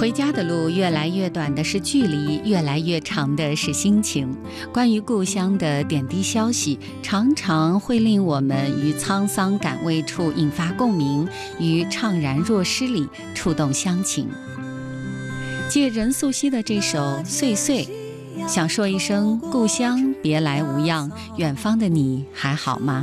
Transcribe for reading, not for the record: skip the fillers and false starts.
回家的路越来越短的是距离，越来越长的是心情。关于故乡的点滴消息，常常会令我们于沧桑感味处引发共鸣，于怅然若失里触动乡情。借任素汐的这首《岁岁》，想说一声故乡别来无恙，远方的你还好吗？